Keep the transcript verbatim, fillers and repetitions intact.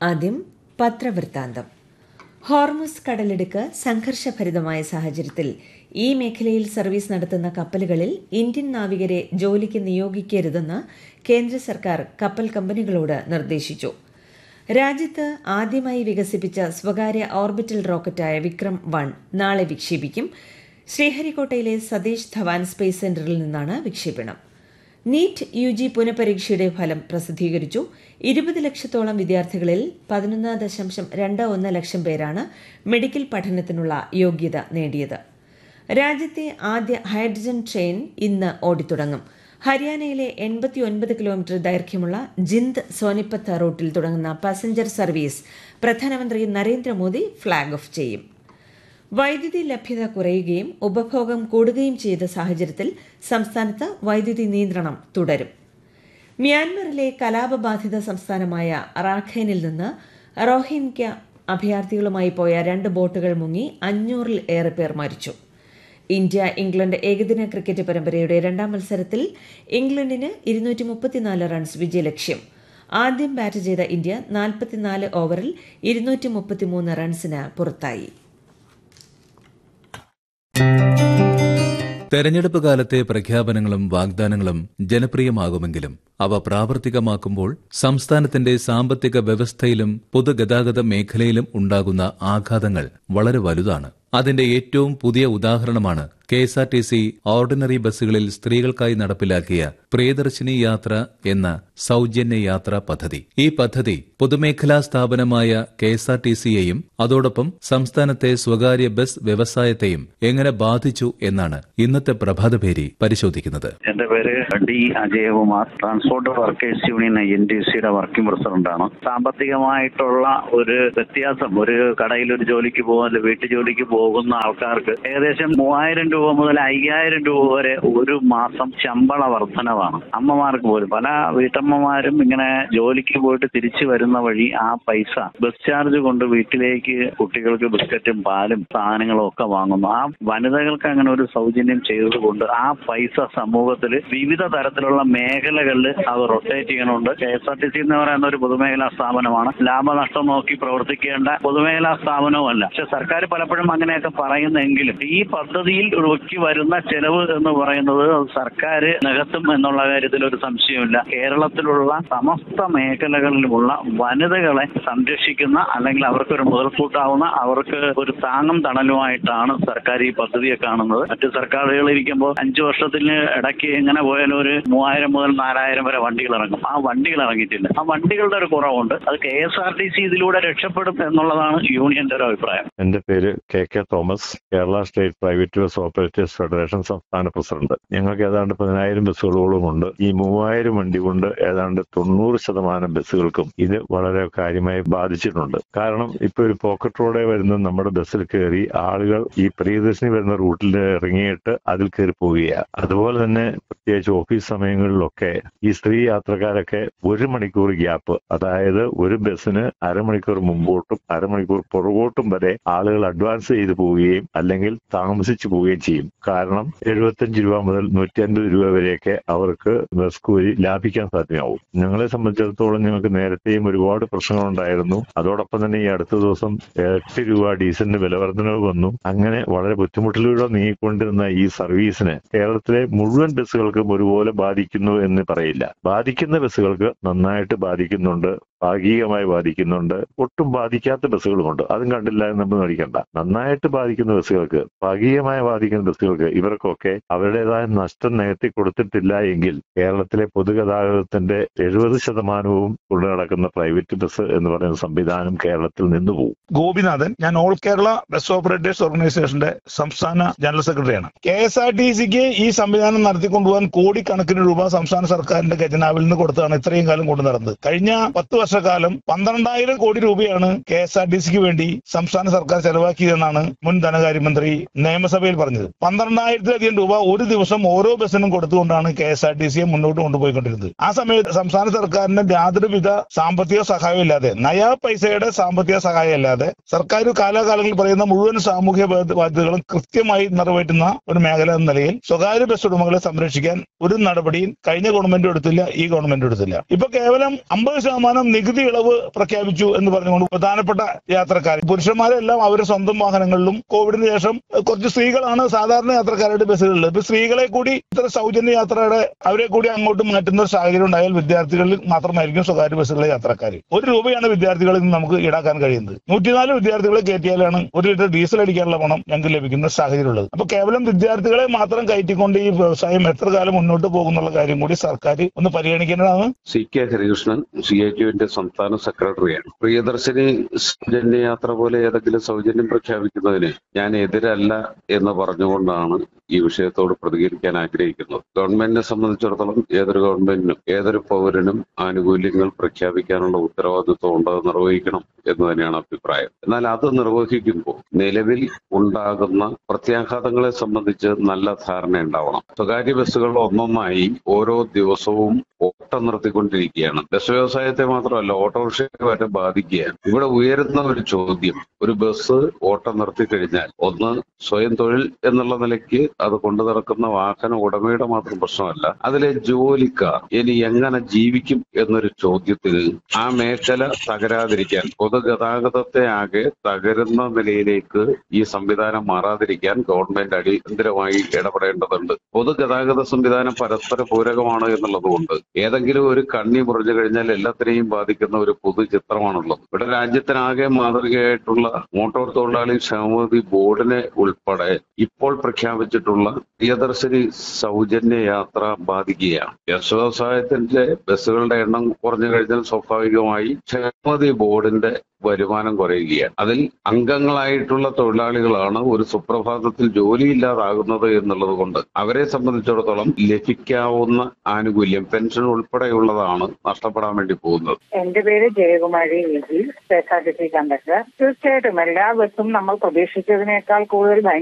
ആദ്യം പത്രവൃത്താന്തം. ഹോർമുസ് കടലിടുക്ക് സംഘർഷഭരിതമായ സാഹചര്യത്തിൽ ഈ മേഖലയിൽ സർവീസ് നടത്തുന്ന കപ്പലുകളിൽ ഇന്ത്യൻ നാവികരെ ജോലിക്ക് നിയോഗിക്കരുതെന്ന് കേന്ദ്ര സർക്കാർ കപ്പൽ കമ്പനികളോട് നിർദ്ദേശിച്ചു. രാജ്യത്ത് ആദ്യമായി വികസിപ്പിച്ച സ്വകാര്യ ഓർബിറ്റൽ റോക്കറ്റായ വിക്രം വൺ നാളെ വിക്ഷേപിക്കും. ശ്രീഹരിക്കോട്ടയിലെ സതീഷ് ധവാൻ സ്പേസ് സെന്ററിൽ നിന്നാണ് വിക്ഷേപണം. നീറ്റ് യു ജി പുനഃപരീക്ഷയുടെ ഫലം പ്രസിദ്ധീകരിച്ചു. ഇരുപത് ലക്ഷത്തോളം വിദ്യാർത്ഥികളിൽ പതിനൊന്ന് ദശാംശം രണ്ട് ഒന്ന് ലക്ഷം പേരാണ് മെഡിക്കൽ പഠനത്തിനുള്ള യോഗ്യത നേടിയത്. രാജ്യത്തെ ആദ്യ ഹൈഡ്രജൻ ട്രെയിൻ ഇന്ന് ഓടിത്തുടങ്ങും. ഹരിയാനയിലെ എൺപത്തിയൊൻപത് കിലോമീറ്റർ ദൈർഘ്യമുള്ള ജിന്ദ് സോനിപ്പത്ത് റൂട്ടിൽ തുടങ്ങുന്ന പാസഞ്ചർ സർവീസ് പ്രധാനമന്ത്രി നരേന്ദ്രമോദി ഫ്ളാഗ് ഓഫ് ചെയ്യും. വൈദ്യുതി ലഭ്യത കുറയുകയും ഉപഭോഗം കൂടുകയും ചെയ്ത സാഹചര്യത്തിൽ സംസ്ഥാനത്ത് വൈദ്യുതി നിയന്ത്രണം തുടരും. മ്യാൻമറിലെ കലാപബാധിത സംസ്ഥാനമായ റാഖൈനിൽ നിന്ന് റോഹിൻഗ്യ അഭയാർത്ഥികളുമായി പോയ രണ്ട് ബോട്ടുകൾ മുങ്ങി അഞ്ഞൂറിൽ ഏറെ പേർ മരിച്ചു. ഇന്ത്യ ഇംഗ്ലണ്ട് ഏകദിന ക്രിക്കറ്റ് പരമ്പരയുടെ രണ്ടാം മത്സരത്തിൽ ഇംഗ്ലണ്ടിന് ഇരുന്നൂറ്റി മുപ്പത്തിനാല് റൺസ് വിജയലക്ഷ്യം. ആദ്യം ബാറ്റ് ചെയ്ത ഇന്ത്യ നാൽപ്പത്തിനാല് ഓവറിൽ ഇരുന്നൂറ്റി മുപ്പത്തിമൂന്ന് റൺസിന് പുറത്തായി. തെരഞ്ഞെടുപ്പ് കാലത്തെ പ്രഖ്യാപനങ്ങളും വാഗ്ദാനങ്ങളും ജനപ്രിയമാകുമെങ്കിലും അവ പ്രാവർത്തികമാക്കുമ്പോൾ സംസ്ഥാനത്തിന്റെ സാമ്പത്തിക വ്യവസ്ഥയിലും പൊതുഗതാഗത മേഖലയിലും ഉണ്ടാകുന്ന ആഘാതങ്ങൾ വളരെ വലുതാണ്. അതിന്റെ ഏറ്റവും പുതിയ ഉദാഹരണമാണ് K S R T C ordinary ബസ്സുകളിൽ സ്ത്രീകൾക്കായി നടപ്പിലാക്കിയ പ്രിയദർശിനി യാത്ര എന്ന സൌജന്യ യാത്രാ പദ്ധതി. ഈ പദ്ധതി പൊതുമേഖലാ സ്ഥാപനമായ കെ എസ് ആർ ടി സിയെയും അതോടൊപ്പം സംസ്ഥാനത്തെ സ്വകാര്യ ബസ് വ്യവസായത്തെയും എങ്ങനെ ബാധിച്ചു എന്നാണ് ഇന്നത്തെ പ്രഭാതഭേരി പരിശോധിക്കുന്നത്. എന്റെ പേര് D Ajayakumar, transport workers union I N T സിയുടെ വർക്കിംഗ് പ്രസിഡന്റാണ്. സാമ്പത്തികമായിട്ടുള്ള ഒരു വ്യത്യാസം, ഒരു കടയിൽ ഒരു ജോലിക്ക് പോകുന്ന വീട്ടു ജോലിക്ക് പോകുന്ന ആൾക്കാർക്ക് ഏകദേശം മൂവായിരം രൂപ മുതൽ അയ്യായിരം രൂപ വരെ ഒരു മാസം ശമ്പള വർധനവാണ്. അമ്മമാർക്ക് പോലും പല വീട്ടമ്മമാരും ഇങ്ങനെ ജോലിക്ക് പോയിട്ട് തിരിച്ചു വരുന്ന വഴി ആ പൈസ ബസ് ചാർജ് കൊണ്ട് വീട്ടിലേക്ക് കുട്ടികൾക്ക് ബിസ്ക്കറ്റും പാലും സാധനങ്ങളും ഒക്കെ വാങ്ങുന്നു. ആ വനിതകൾക്ക് അങ്ങനെ ഒരു സൗജന്യം ചെയ്തതുകൊണ്ട് ആ പൈസ സമൂഹത്തിൽ വിവിധ തരത്തിലുള്ള മേഖലകളിൽ അത് rotate ചെയ്യണമുണ്ട്. K S R T C എന്ന് പറയുന്ന ഒരു പൊതുമേഖലാ സ്ഥാപനമാണ്. ലാഭനഷ്ടം നോക്കി പ്രവർത്തിക്കേണ്ട പൊതുമേഖലാ സ്ഥാപനവുമല്ല. പക്ഷെ സർക്കാർ പലപ്പോഴും അങ്ങനെയൊക്കെ പറയുന്നെങ്കിലും ഈ പദ്ധതിയിൽ ക്ക് വരുന്ന ചെലവ് എന്ന് പറയുന്നത് സർക്കാർ നികത്തും എന്നുള്ള കാര്യത്തിൽ ഒരു സംശയമില്ല. കേരളത്തിലുള്ള സമസ്ത മേഖലകളിലുമുള്ള വനിതകളെ സംരക്ഷിക്കുന്ന അല്ലെങ്കിൽ അവർക്കൊരു മുതൽക്കൂട്ടാവുന്ന, അവർക്ക് ഒരു താങ്ങും തണലുമായിട്ടാണ് സർക്കാർ ഈ പദ്ധതിയെ കാണുന്നത്. മറ്റു സർക്കാരുകൾ ഇരിക്കുമ്പോൾ അഞ്ചു വർഷത്തിന് ഇടയ്ക്ക് എങ്ങനെ പോയാലും ഒരു മൂവായിരം മുതൽ നാലായിരം വരെ വണ്ടികൾ ഇറങ്ങും. ആ വണ്ടികൾ ഇറങ്ങിയിട്ടില്ല. ആ വണ്ടികളുടെ ഒരു കുറവുണ്ട്. അത് K S R T C ഇതിലൂടെ രക്ഷപ്പെടും എന്നുള്ളതാണ് യൂണിയന്റെ ഒരു അഭിപ്രായം. എന്റെ പേര് K K Thomas, Kerala state private bus operators federation സംസ്ഥാന പ്രസിഡന്റ്. ഞങ്ങൾക്ക് ഏതാണ്ട് പതിനായിരം ബസ്സുകളോളം ഉണ്ട്. ഈ മൂവായിരം വണ്ടി കൊണ്ട് ഏതാണ്ട് തൊണ്ണൂറ് ശതമാനം ബസ്സുകൾക്കും ഇത് വളരെ കാര്യമായി ബാധിച്ചിട്ടുണ്ട്. കാരണം ഇപ്പൊ ഒരു പോക്കറ്റ് റോഡേ വരുന്ന നമ്മുടെ ബസ്സിൽ കയറി ആളുകൾ ഈ പ്രിയദർശിനി വരുന്ന റൂട്ടിൽ ഇറങ്ങിയിട്ട് അതിൽ കയറി പോവുകയാണ്. അതുപോലെ തന്നെ പ്രത്യേകിച്ച് ഓഫീസ് സമയങ്ങളിലൊക്കെ ഈ സ്ത്രീ യാത്രക്കാരൊക്കെ ഒരു മണിക്കൂർ ഗ്യാപ്പ്, അതായത് ഒരു ബസ്സിന് അരമണിക്കൂർ മുമ്പോട്ടും അരമണിക്കൂർ പുറകോട്ടും വരെ ആളുകൾ അഡ്വാൻസ് ചെയ്ത് പോവുകയും അല്ലെങ്കിൽ താമസിച്ചു പോവുകയും ചെയ്യും. കാരണം എഴുപത്തിയഞ്ച് രൂപ മുതൽ നൂറ്റി അൻപത് രൂപ വരെയൊക്കെ അവർക്ക് ബസ് കൂലി ലാഭിക്കാൻ സാധ്യമാവും. ഞങ്ങളെ സംബന്ധിച്ചിടത്തോളം ഞങ്ങൾക്ക് നേരത്തെയും ഒരുപാട് പ്രശ്നങ്ങളുണ്ടായിരുന്നു. അതോടൊപ്പം തന്നെ ഈ അടുത്ത ദിവസം എട്ട് രൂപ ഡീസലിന് വിലവർദ്ധനവ് വന്നു. അങ്ങനെ വളരെ ബുദ്ധിമുട്ടിലൂടെ നീങ്ങിക്കൊണ്ടിരുന്ന ഈ സർവീസിന് കേരളത്തിലെ മുഴുവൻ ബസ്സുകൾക്കും ഒരുപോലെ ബാധിക്കുന്നു എന്ന് പറയില്ല. ബാധിക്കുന്ന ബസ്സുകൾക്ക് നന്നായിട്ട് ബാധിക്കുന്നുണ്ട്, ഭാഗികമായി ബാധിക്കുന്നുണ്ട്, ഒട്ടും ബാധിക്കാത്ത ബസ്സുകളുമുണ്ട്. അതും കണ്ടില്ല എന്ന് നമ്മൾ നടിക്കണ്ട. നന്നായിട്ട് ബാധിക്കുന്ന ബസ്സുകൾക്ക്, ഭാഗികമായി ബാധിക്കുന്ന ബസ്സുകൾക്ക് ഇവർക്കൊക്കെ അവരുടേതായ നഷ്ടം നികത്തി കൊടുത്തിട്ടില്ല എങ്കിൽ കേരളത്തിലെ പൊതുഗതാഗതത്തിന്റെ എഴുപത് ശതമാനവും കൊണ്ടു നടക്കുന്ന പ്രൈവറ്റ് ബസ് എന്ന് പറയുന്ന സംവിധാനം കേരളത്തിൽ നിന്ന് പോകും. ഗോപിനാഥൻ, ഞാൻ ഓൾ കേരള ബസ് ഓപ്പറേറ്റേഴ്സ് ഓർഗനൈസേഷന്റെ സംസ്ഥാന ജനറൽ സെക്രട്ടറിയാണ്. കെ എസ് ആർ ടി സിക്ക് ഈ സംവിധാനം നടത്തിക്കൊണ്ടുപോകാൻ കോടിക്കണക്കിന് രൂപ സംസ്ഥാന സർക്കാരിന്റെ ഖജനാവിൽ നിന്ന് കൊടുത്താണ് ഇത്രയും കാലം കൊണ്ടു നടന്നത്. കഴിഞ്ഞ പത്ത് വർഷക്കാലം പന്ത്രണ്ടായിരം കോടി രൂപയാണ് കെ എസ് ആർ ടി സിക്ക് വേണ്ടി സംസ്ഥാന സർക്കാർ ചെലവാക്കിയതെന്നാണ് മുൻ ധനകാര്യമന്ത്രി നിയമസഭയിൽ പറഞ്ഞത്. പന്ത്രണ്ടായിരത്തിലധികം രൂപ ഒരു ദിവസം ഓരോ ബസ്സിനും കൊടുത്തുകൊണ്ടാണ് കെ എസ് ആർ ടി സിയെ മുന്നോട്ട് കൊണ്ടുപോയിക്കൊണ്ടിരുന്നത്. ആ സമയത്ത് സംസ്ഥാന സർക്കാരിന് യാതൊരുവിധ സാമ്പത്തിക സഹായം ഇല്ലാതെ, നയാ പൈസയുടെ സാമ്പത്തിക സഹായം ഇല്ലാതെ സർക്കാർ കാലാകാലങ്ങളിൽ പറയുന്ന മുഴുവൻ സാമൂഹ്യ ബാധ്യതകളും കൃത്യമായി നിറവേറ്റുന്ന ഒരു മേഖല എന്ന നിലയിൽ സ്വകാര്യ ബസ് ഉടമകളെ സംരക്ഷിക്കാൻ ഒരു നടപടിയും കഴിഞ്ഞ ഗവൺമെന്റ് എടുത്തില്ല, ഈ ഗവൺമെന്റ് എടുത്തില്ല. ഇപ്പൊ കേവലം അമ്പത് ശതമാനം നികുതി ഇളവ് പ്രഖ്യാപിച്ചു എന്ന് പറഞ്ഞുകൊണ്ട് പ്രധാനപ്പെട്ട യാത്രക്കാർ പുരുഷന്മാരെല്ലാം അവരുടെ സ്വന്തം വാഹനങ്ങളിലും കോവിഡിന് ശേഷം കുറച്ച് സ്ത്രീകളാണ് സാധാരണ യാത്രക്കാരുടെ ബസ്സുകളിൽ. ഇപ്പൊ സ്ത്രീകളെ കൂടി ഇത്ര സൗജന്യ യാത്രയുടെ അവരെ കൂടി അങ്ങോട്ട് മാറ്റുന്ന ഒരു സാഹചര്യം ഉണ്ടായാൽ വിദ്യാർത്ഥികളിൽ മാത്രമായിരിക്കും സ്വകാര്യ ബസ്സുകളിലെ യാത്രക്കാർ. ഒരു രൂപയാണ് വിദ്യാർത്ഥികളിൽ നിന്ന് നമുക്ക് ഈടാക്കാൻ കഴിയുന്നത്. നൂറ്റിനാല് വിദ്യാർത്ഥികളെ കയറ്റിയാലാണ് ഒരു ലിറ്റർ ഡീസൽ അടിക്കാനുള്ള പണം ഞങ്ങൾക്ക് ലഭിക്കുന്ന സാഹചര്യം ഉള്ളത്. അപ്പൊ കേവലം വിദ്യാർത്ഥികളെ മാത്രം കയറ്റിക്കൊണ്ട് ഈ വ്യവസായം എത്ര കാലം മുന്നോട്ട് പോകുന്നുള്ള കാര്യം കൂടി സർക്കാർ ഒന്ന് പരിഗണിക്കേണ്ടതാണ്. C K Harikrishnan, C I ടിയുവിന്റെ സംസ്ഥാന സെക്രട്ടറിയാണ്. പ്രിയദർശിനി സൗജന്യ യാത്ര പോലെ ഏതെങ്കിലും സൗജന്യം പ്രഖ്യാപിക്കുന്നതിന് ഞാൻ എതിരല്ല എന്ന് പറഞ്ഞുകൊണ്ടാണ് ഈ വിഷയത്തോട് പ്രതികരിക്കാൻ ആഗ്രഹിക്കുന്നത്. ഗവൺമെന്റിനെ സംബന്ധിച്ചിടത്തോളം ഏതൊരു ഗവൺമെന്റിനും ഏതൊരു പൗരനും ആനുകൂല്യങ്ങൾ പ്രഖ്യാപിക്കാനുള്ള ഉത്തരവാദിത്വം ഉണ്ട്, അത് നിർവഹിക്കണം എന്ന് തന്നെയാണ് അഭിപ്രായം. എന്നാൽ അത് നിർവഹിക്കുമ്പോൾ നിലവിൽ ഉണ്ടാകുന്ന പ്രത്യാഘാതങ്ങളെ സംബന്ധിച്ച് നല്ല ധാരണ ഉണ്ടാവണം. സ്വകാര്യ ബസ്സുകൾ ഒന്നൊന്നായി ഓരോ ദിവസവും ഓട്ടം നിർത്തിക്കൊണ്ടിരിക്കുകയാണ്. ബസ് വ്യവസായത്തെ മാത്രമല്ല ഓട്ടോറിക്ഷയെ വരെ ബാധിക്കുകയാണ്. ഇവിടെ ഉയരുന്ന ഒരു ചോദ്യം, ഒരു ബസ് ഓട്ടം നിർത്തിക്കഴിഞ്ഞാൽ ഒന്ന് സ്വയം തൊഴിൽ എന്നുള്ള നിലയ്ക്ക് അത് കൊണ്ടു നടക്കുന്ന വാഹന ഉടമയുടെ മാത്രം പ്രശ്നമല്ല, അതിലെ ജോലിക്കാർ ഇനി എങ്ങനെ ജീവിക്കും എന്നൊരു ചോദ്യത്തിൽ ആ മേഖല തകരാതിരിക്കാൻ, പൊതുഗതാഗതത്തെ ആകെ തകരുന്ന നിലയിലേക്ക് ഈ സംവിധാനം മാറാതിരിക്കാൻ ഗവൺമെന്റ് അടിയന്തരമായി ഇടപെടേണ്ടതുണ്ട്. പൊതുഗതാഗത സംവിധാനം പരസ്പര പൂരകമാണ് എന്നുള്ളതുകൊണ്ട് ഏതെങ്കിലും ഒരു കണ്ണി മുറിഞ്ഞു കഴിഞ്ഞാൽ എല്ലാത്തിനെയും ബാധിക്കുന്ന ഒരു പൊതുചിത്രമാണുള്ളത്. ഇവിടെ രാജ്യത്തിനാകെ മാതൃകയായിട്ടുള്ള മോട്ടോർ തൊഴിലാളി ക്ഷേമനിധി ബോർഡിനെ ഉൾപ്പെടെ ഇപ്പോൾ പ്രഖ്യാപിച്ചിട്ടുള്ള പ്രിയദർശിനി സൗജന്യ യാത്ര ബാധിക്കുകയാണ്. ബസ് വ്യവസായത്തിന്റെ ബസ്സുകളുടെ എണ്ണം കുറഞ്ഞു കഴിഞ്ഞാൽ സ്വാഭാവികമായി ക്ഷേമനിധി ബോർഡിന്റെ വരുമാനം കുറയുകയാണ്. അതിൽ അംഗങ്ങളായിട്ടുള്ള തൊഴിലാളികളാണ് ഒരു സുപ്രഭാതത്തിൽ ജോലിയില്ലാതാകുന്നത് എന്നുള്ളത് കൊണ്ട് അവരെ സംബന്ധിച്ചിടത്തോളം ലഭിക്കാവുന്ന ആനുകൂല്യം പെൻഷൻ ഉൾപ്പെടെയുള്ളതാണ് നഷ്ടപ്പെടാൻ വേണ്ടി പോകുന്നത്. എന്റെ പേര് Jayakumari Viji, K S R T C conductor. തീർച്ചയായിട്ടും എല്ലാ ബസ്സും നമ്മൾ പ്രതീക്ഷിച്ചതിനേക്കാൾ കൂടുതൽ